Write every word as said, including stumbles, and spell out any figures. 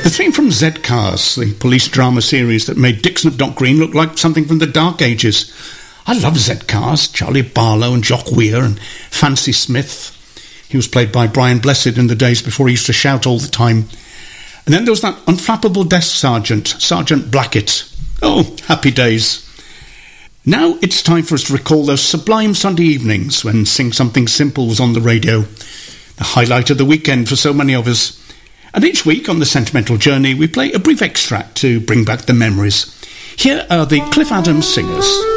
The theme from Z-Cars, the police drama series that made Dixon of Dock Green look like something from the Dark Ages. I love Z-Cars, Charlie Barlow and Jock Weir and Fancy Smith. He was played by Brian Blessed in the days before he used to shout all the time. And then there was that unflappable desk sergeant, Sergeant Blackett. Oh, happy days. Now it's time for us to recall those sublime Sunday evenings when Sing Something Simple was on the radio. The highlight of the weekend for so many of us. And each week on the Sentimental Journey we play a brief extract to bring back the memories. Here are the Cliff Adams Singers.